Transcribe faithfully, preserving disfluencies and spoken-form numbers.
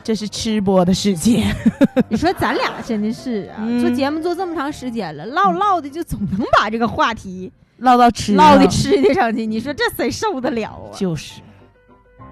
这是吃播的世界。 你说咱俩真的是啊、嗯，做节目做这么长时间了，唠唠的就总能把这个话题唠到吃， 唠的吃的上去，你说这谁受得了啊？ 就是。